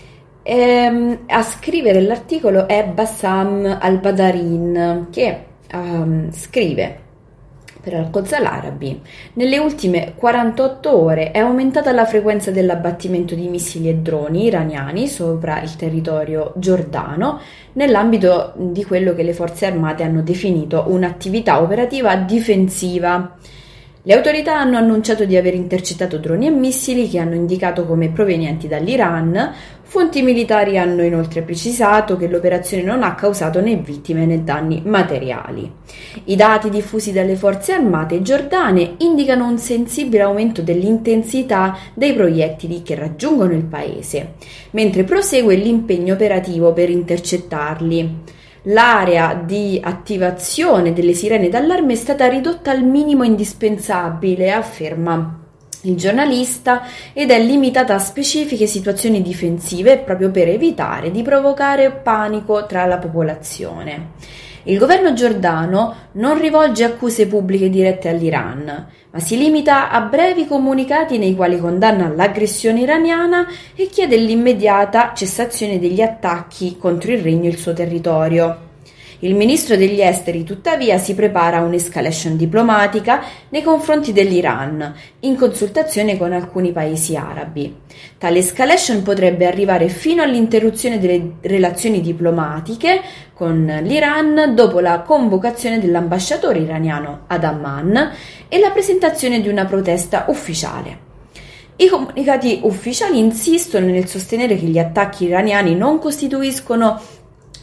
E, a scrivere l'articolo è Bassam al-Badarin, che um, scrive per Al-Quds Al-Arabi: nelle ultime quarantotto ore è aumentata la frequenza dell'abbattimento di missili e droni iraniani sopra il territorio giordano nell'ambito di quello che le forze armate hanno definito un'attività operativa difensiva. Le autorità hanno annunciato di aver intercettato droni e missili che hanno indicato come provenienti dall'Iran. Fonti militari hanno inoltre precisato che l'operazione non ha causato né vittime né danni materiali. I dati diffusi dalle forze armate giordane indicano un sensibile aumento dell'intensità dei proiettili che raggiungono il paese, mentre prosegue l'impegno operativo per intercettarli. L'area di attivazione delle sirene d'allarme è stata ridotta al minimo indispensabile, afferma il giornalista, ed è limitata a specifiche situazioni difensive proprio per evitare di provocare panico tra la popolazione. Il governo giordano non rivolge accuse pubbliche dirette all'Iran, ma si limita a brevi comunicati nei quali condanna l'aggressione iraniana e chiede l'immediata cessazione degli attacchi contro il regno e il suo territorio. Il ministro degli esteri, tuttavia, si prepara a un'escalation diplomatica nei confronti dell'Iran, in consultazione con alcuni paesi arabi. Tale escalation potrebbe arrivare fino all'interruzione delle relazioni diplomatiche con l'Iran dopo la convocazione dell'ambasciatore iraniano ad Amman e la presentazione di una protesta ufficiale. I comunicati ufficiali insistono nel sostenere che gli attacchi iraniani non costituiscono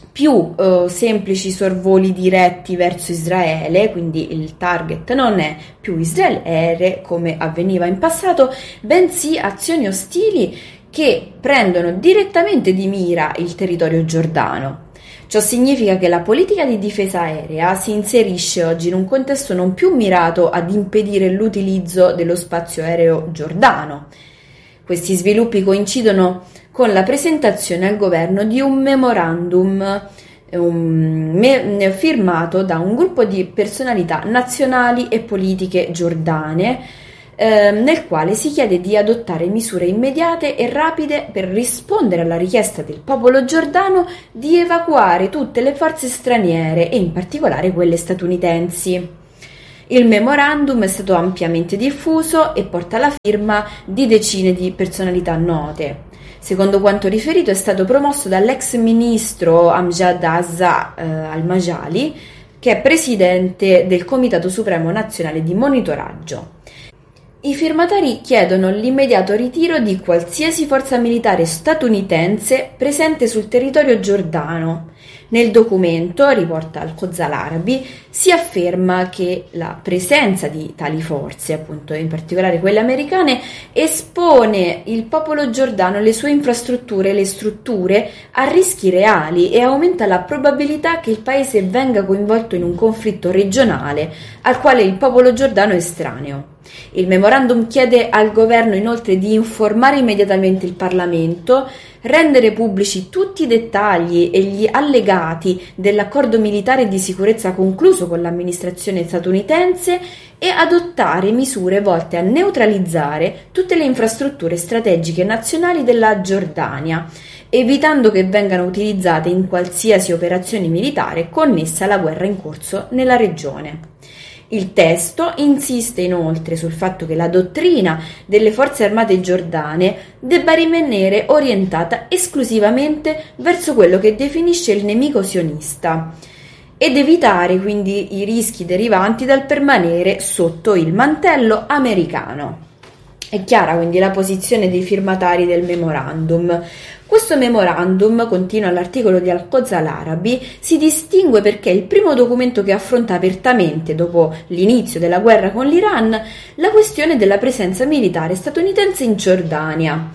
più eh, semplici sorvoli diretti verso Israele, quindi il target non è più Israele come avveniva in passato, bensì azioni ostili che prendono direttamente di mira il territorio giordano. Ciò significa che la politica di difesa aerea si inserisce oggi in un contesto non più mirato ad impedire l'utilizzo dello spazio aereo giordano. Questi sviluppi coincidono con la presentazione al governo di un memorandum um, me, firmato da un gruppo di personalità nazionali e politiche giordane, eh, nel quale si chiede di adottare misure immediate e rapide per rispondere alla richiesta del popolo giordano di evacuare tutte le forze straniere e in particolare quelle statunitensi. Il memorandum è stato ampiamente diffuso e porta la firma di decine di personalità note. Secondo quanto riferito, è stato promosso dall'ex ministro Amjad Azza eh, al-Majali, che è presidente del Comitato Supremo Nazionale di Monitoraggio. I firmatari chiedono l'immediato ritiro di qualsiasi forza militare statunitense presente sul territorio giordano. Nel documento, riporta Al-Quds Al-Arabi, si afferma che la presenza di tali forze, appunto in particolare quelle americane, espone il popolo giordano, le sue infrastrutture e le strutture a rischi reali e aumenta la probabilità che il paese venga coinvolto in un conflitto regionale al quale il popolo giordano è estraneo. Il memorandum chiede al governo inoltre di informare immediatamente il Parlamento, rendere pubblici tutti i dettagli e gli allegati dell'accordo militare di sicurezza concluso con l'amministrazione statunitense e adottare misure volte a neutralizzare tutte le infrastrutture strategiche nazionali della Giordania, evitando che vengano utilizzate in qualsiasi operazione militare connessa alla guerra in corso nella regione. Il testo insiste inoltre sul fatto che la dottrina delle forze armate giordane debba rimanere orientata esclusivamente verso quello che definisce il nemico sionista ed evitare quindi i rischi derivanti dal permanere sotto il mantello americano. È chiara quindi la posizione dei firmatari del memorandum. Questo memorandum, continua l'articolo di Al-Quds Al-Arabi, si distingue perché è il primo documento che affronta apertamente, dopo l'inizio della guerra con l'Iran, la questione della presenza militare statunitense in Giordania.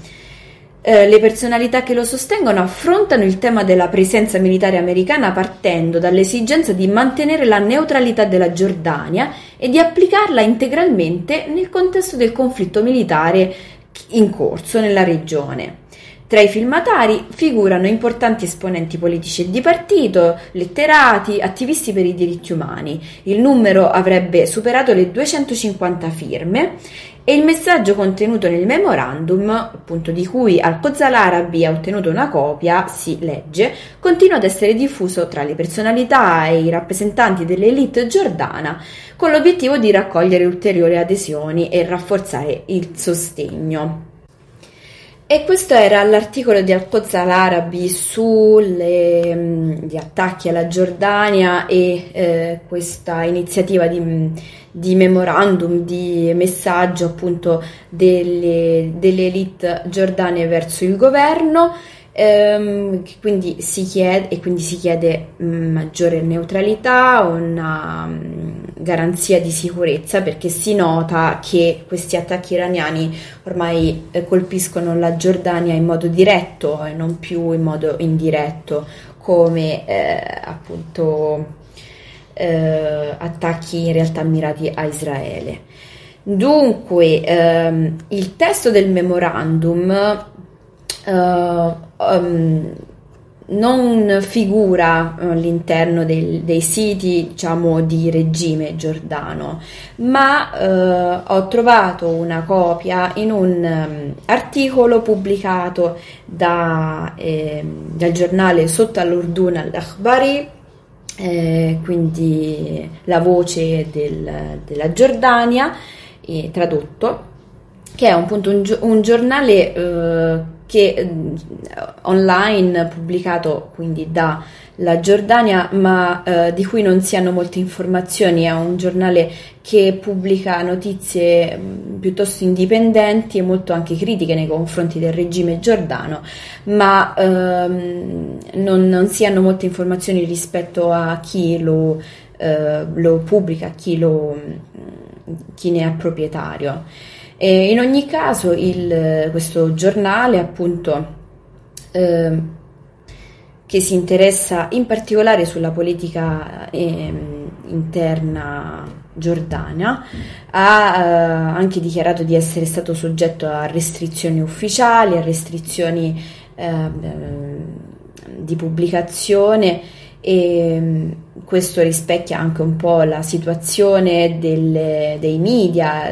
Eh, le personalità che lo sostengono affrontano il tema della presenza militare americana partendo dall'esigenza di mantenere la neutralità della Giordania e di applicarla integralmente nel contesto del conflitto militare in corso nella regione. Tra i firmatari figurano importanti esponenti politici e di partito, letterati, attivisti per i diritti umani. Il numero avrebbe superato le duecentocinquanta firme e il messaggio contenuto nel memorandum, appunto di cui Al-Quds Al-Arabi ha ottenuto una copia, si legge, continua ad essere diffuso tra le personalità e i rappresentanti dell'elite giordana con l'obiettivo di raccogliere ulteriori adesioni e rafforzare il sostegno. E questo era l'articolo di Al-Quds Al-Arabi sugli attacchi alla Giordania e eh, questa iniziativa di, di memorandum, di messaggio appunto delle, delle elite giordane verso il governo. Ehm, quindi si chiede, e quindi si chiede mh, maggiore neutralità, una mh, garanzia di sicurezza, perché si nota che questi attacchi iraniani ormai eh, colpiscono la Giordania in modo diretto e non più in modo indiretto come eh, appunto eh, attacchi in realtà mirati a Israele. Dunque ehm, il testo del memorandum Uh, um, non figura uh, all'interno del, dei siti, diciamo, di regime giordano, ma uh, ho trovato una copia in un um, articolo pubblicato da, eh, dal giornale Sot al-Urdun al-Akhbari, eh, quindi la voce del, della Giordania, eh, tradotto, che è appunto un, un giornale eh, che eh, online pubblicato quindi dalla Giordania, ma eh, di cui non si hanno molte informazioni. È un giornale che pubblica notizie mh, piuttosto indipendenti e molto anche critiche nei confronti del regime giordano, ma ehm, non, non si hanno molte informazioni rispetto a chi lo, eh, lo pubblica, chi, lo, chi ne è proprietario. E in ogni caso il, questo giornale appunto eh, che si interessa in particolare sulla politica eh, interna giordana ha eh, anche dichiarato di essere stato soggetto a restrizioni ufficiali, a restrizioni eh, di pubblicazione, e questo rispecchia anche un po' la situazione delle, dei media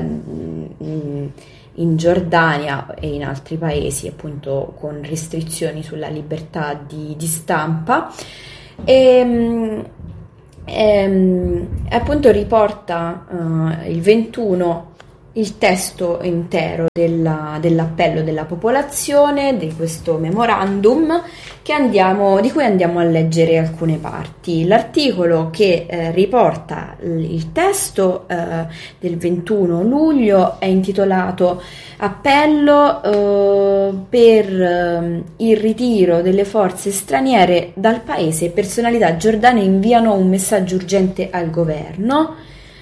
in Giordania e in altri paesi, appunto con restrizioni sulla libertà di, di stampa. E, e appunto riporta uh, il ventuno il testo intero della, dell'appello della popolazione, di questo memorandum che andiamo, di cui andiamo a leggere alcune parti. L'articolo che eh, riporta il testo eh, del ventuno luglio è intitolato Appello eh, per eh, il ritiro delle forze straniere dal paese. Personalità giordane inviano un messaggio urgente al governo.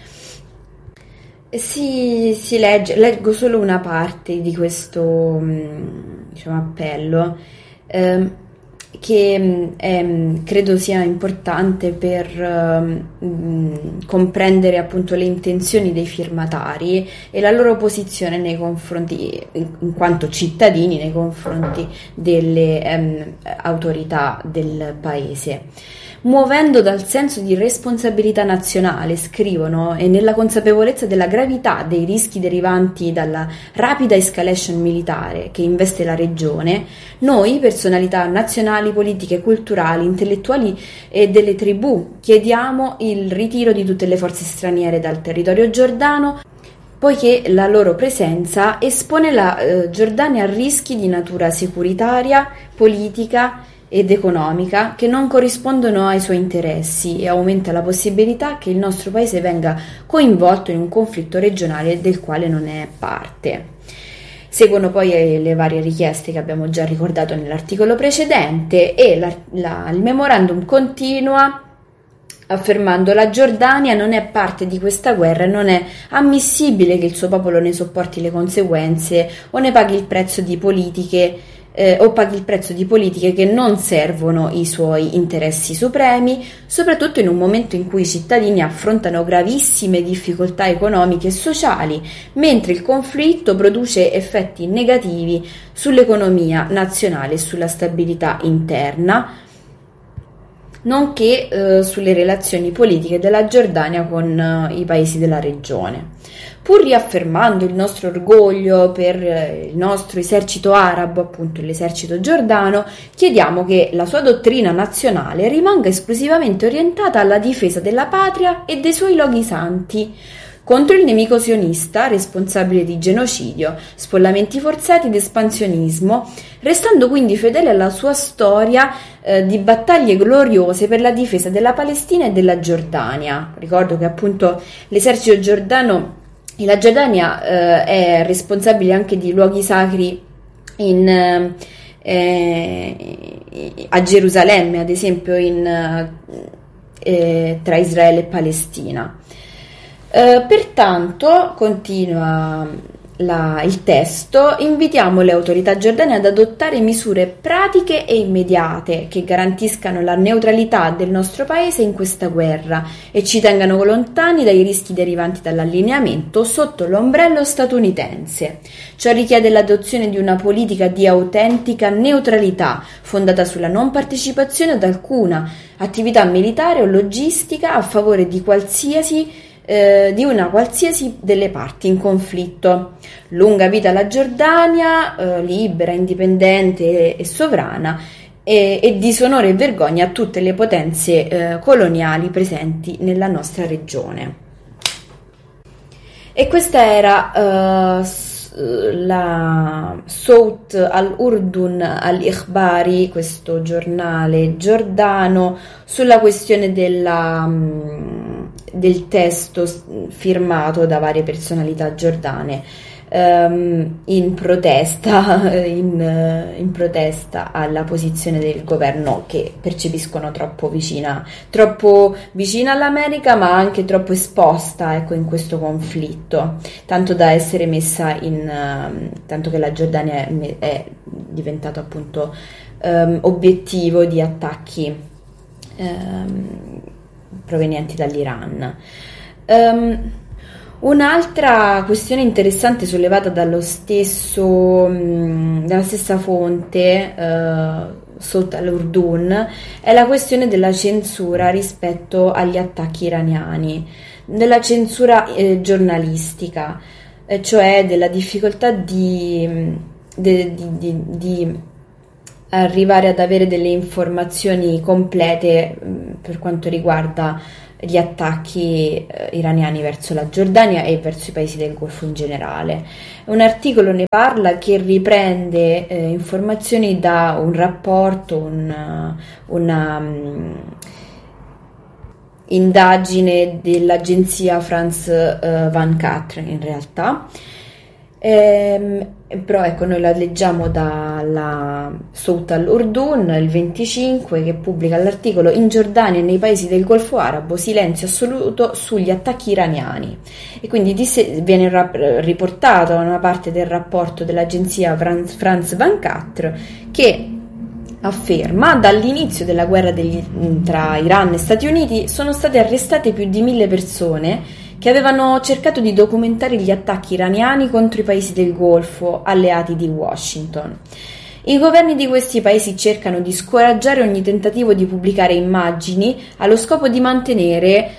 Si, si legge, leggo solo una parte di questo, diciamo, appello eh, che eh, credo sia importante per eh, comprendere appunto le intenzioni dei firmatari e la loro posizione nei confronti, in quanto cittadini, nei confronti delle eh, autorità del paese. Muovendo dal senso di responsabilità nazionale, scrivono, e nella consapevolezza della gravità dei rischi derivanti dalla rapida escalation militare che investe la regione, noi, personalità nazionali, politiche, culturali, intellettuali e delle tribù, chiediamo il ritiro di tutte le forze straniere dal territorio giordano, poiché la loro presenza espone la eh, Giordania a rischi di natura securitaria, politica ed economica che non corrispondono ai suoi interessi e aumenta la possibilità che il nostro paese venga coinvolto in un conflitto regionale del quale non è parte. Seguono poi le varie richieste che abbiamo già ricordato nell'articolo precedente e la, la, il memorandum continua affermando: la Giordania non è parte di questa guerra e non è ammissibile che il suo popolo ne sopporti le conseguenze o ne paghi il prezzo di politiche Eh, o paghi il prezzo di politiche che non servono i suoi interessi supremi, soprattutto in un momento in cui i cittadini affrontano gravissime difficoltà economiche e sociali, mentre il conflitto produce effetti negativi sull'economia nazionale e sulla stabilità interna, nonché eh, sulle relazioni politiche della Giordania con eh, i paesi della regione. Pur riaffermando il nostro orgoglio per il nostro esercito arabo, appunto l'esercito giordano, chiediamo che la sua dottrina nazionale rimanga esclusivamente orientata alla difesa della patria e dei suoi luoghi santi, contro il nemico sionista, responsabile di genocidio, spollamenti forzati ed espansionismo, restando quindi fedele alla sua storia eh, di battaglie gloriose per la difesa della Palestina e della Giordania. Ricordo che appunto l'esercito giordano e la Giordania eh, è responsabile anche di luoghi sacri in, eh, a Gerusalemme, ad esempio in, eh, tra Israele e Palestina. Eh, pertanto, continua la, il testo, invitiamo le autorità giordane ad adottare misure pratiche e immediate che garantiscano la neutralità del nostro paese in questa guerra e ci tengano lontani dai rischi derivanti dall'allineamento sotto l'ombrello statunitense. Ciò richiede l'adozione di una politica di autentica neutralità fondata sulla non partecipazione ad alcuna attività militare o logistica a favore di qualsiasi Eh, di una qualsiasi delle parti in conflitto. Lunga vita alla Giordania, eh, libera, indipendente e, e sovrana, e, e disonore e vergogna a tutte le potenze eh, coloniali presenti nella nostra regione. E questa era eh, la Sowt al-Urdun al-Ikhbari, questo giornale giordano, sulla questione della, del testo firmato da varie personalità giordane um, in protesta in, in protesta alla posizione del governo, che percepiscono troppo vicina troppo vicina all'America, ma anche troppo esposta, ecco, in questo conflitto, tanto da essere messa in um, tanto che la Giordania è, è diventato appunto um, obiettivo di attacchi um, provenienti dall'Iran. Um, Un'altra questione interessante sollevata dallo stesso, mh, dalla stessa fonte, uh, Sowt al-Urdun, è la questione della censura rispetto agli attacchi iraniani, della censura eh, giornalistica, eh, cioè della difficoltà di, di, di, di, di arrivare ad avere delle informazioni complete mh, per quanto riguarda gli attacchi eh, iraniani verso la Giordania e verso i paesi del Golfo in generale. Un articolo ne parla che riprende eh, informazioni da un rapporto, un, una um, indagine dell'agenzia France uh, ventiquattro in realtà. Ehm, però ecco, noi la leggiamo dalla Sowt al-Urdun il venticinque, che pubblica l'articolo "In Giordania e nei paesi del Golfo Arabo silenzio assoluto sugli attacchi iraniani", e quindi viene rap- riportata una parte del rapporto dell'agenzia France ventiquattro che afferma: dall'inizio della guerra degli, tra Iran e Stati Uniti sono state arrestate più di mille persone che avevano cercato di documentare gli attacchi iraniani contro i paesi del Golfo, alleati di Washington. I governi di questi paesi cercano di scoraggiare ogni tentativo di pubblicare immagini allo scopo di mantenere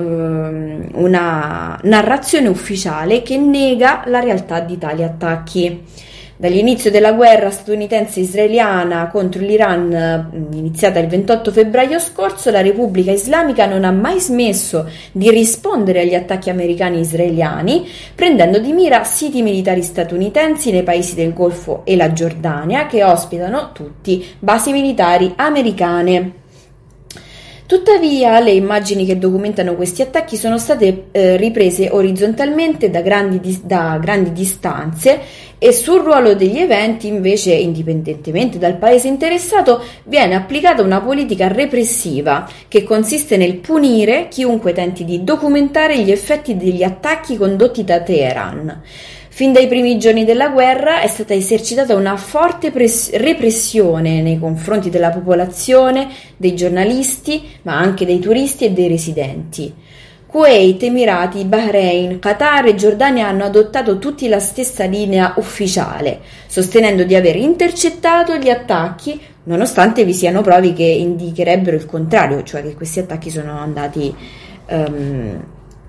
um, una narrazione ufficiale che nega la realtà di tali attacchi. Dall'inizio della guerra statunitense-israeliana contro l'Iran, iniziata il ventotto febbraio scorso, la Repubblica Islamica non ha mai smesso di rispondere agli attacchi americani e israeliani, prendendo di mira siti militari statunitensi nei paesi del Golfo e la Giordania, che ospitano tutti basi militari americane. Tuttavia, le immagini che documentano questi attacchi sono state eh, riprese orizzontalmente da grandi, dis- da grandi distanze, e sul ruolo degli eventi, invece, indipendentemente dal paese interessato, viene applicata una politica repressiva che consiste nel punire chiunque tenti di documentare gli effetti degli attacchi condotti da Teheran. Fin dai primi giorni della guerra è stata esercitata una forte pres- repressione nei confronti della popolazione, dei giornalisti, ma anche dei turisti e dei residenti. Kuwait, Emirati, Bahrain, Qatar e Giordania hanno adottato tutti la stessa linea ufficiale, sostenendo di aver intercettato gli attacchi, nonostante vi siano prove che indicherebbero il contrario, cioè che questi attacchi sono andati um,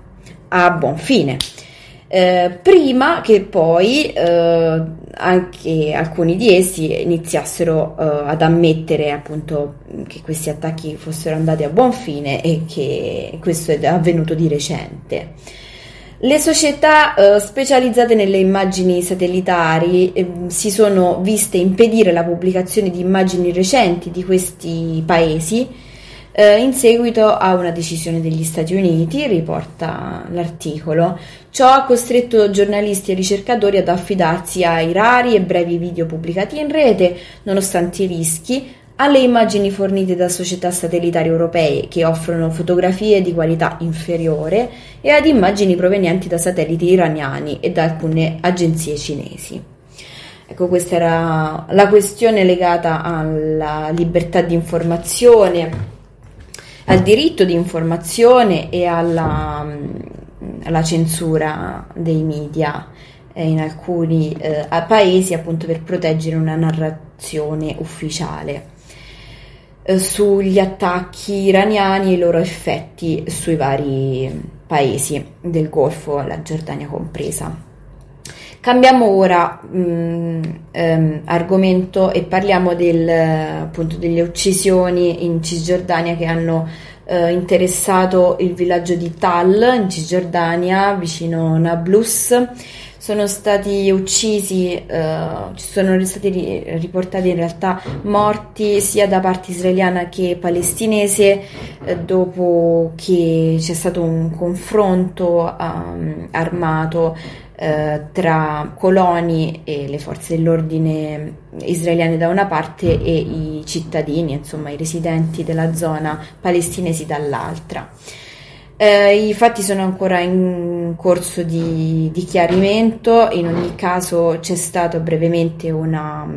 a buon fine. Eh, prima che poi eh, anche alcuni di essi iniziassero eh, ad ammettere appunto che questi attacchi fossero andati a buon fine, e che questo è avvenuto di recente. Le società eh, specializzate nelle immagini satellitari eh, si sono viste impedire la pubblicazione di immagini recenti di questi paesi in seguito a una decisione degli Stati Uniti, riporta l'articolo. Ciò ha costretto giornalisti e ricercatori ad affidarsi ai rari e brevi video pubblicati in rete, nonostante i rischi, alle immagini fornite da società satellitari europee che offrono fotografie di qualità inferiore, e ad immagini provenienti da satelliti iraniani e da alcune agenzie cinesi. Ecco, questa era la questione legata alla libertà di informazione, al diritto di informazione e alla, alla censura dei media in alcuni eh, paesi, appunto per proteggere una narrazione ufficiale eh, sugli attacchi iraniani e i loro effetti sui vari paesi del Golfo, la Giordania compresa. Cambiamo ora mh, ehm, argomento e parliamo del, appunto, delle uccisioni in Cisgiordania che hanno eh, interessato il villaggio di Tal in Cisgiordania, vicino Nablus. sono stati uccisi, eh, sono stati riportati in realtà morti sia da parte israeliana che palestinese, eh, dopo che c'è stato un confronto um, armato eh, tra coloni e le forze dell'ordine israeliane da una parte e i cittadini, insomma i residenti della zona palestinesi dall'altra. Eh, I fatti sono ancora in corso di, di chiarimento. In ogni caso c'è stata brevemente una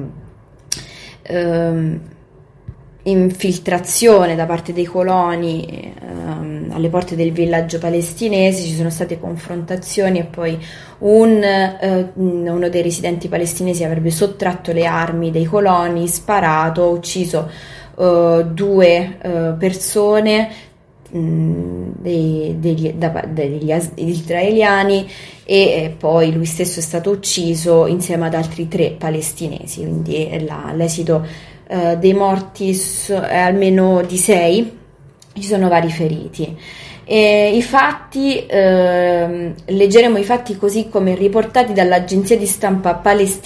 ehm, infiltrazione da parte dei coloni ehm, alle porte del villaggio palestinese, ci sono state confrontazioni e poi un, eh, uno dei residenti palestinesi avrebbe sottratto le armi dei coloni, sparato, ucciso eh, due eh, persone, Dei, degli, da, degli israeliani, e eh, poi lui stesso è stato ucciso insieme ad altri tre palestinesi, quindi la, l'esito eh, dei morti è almeno di sei, ci sono vari feriti. E i fatti, eh, leggeremo i fatti così come riportati dall'agenzia di stampa palestinese